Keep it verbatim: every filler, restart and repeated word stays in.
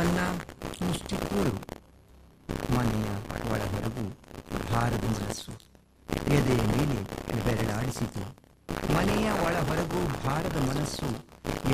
ಕಣ್ಣ ಮುಷ್ಟಿಕ್ಕೂರು. ಮನೆಯ ಒಳ ಹೊರಗು ಭಾರದ ಮನಸ್ಸು ಎದೆಯ ಮೇಲೆ ಬೆರಳಾಡಿಸಿತು. ಮನೆಯ ಒಳ ಹೊರಗು ಭಾರದ ಮನಸ್ಸು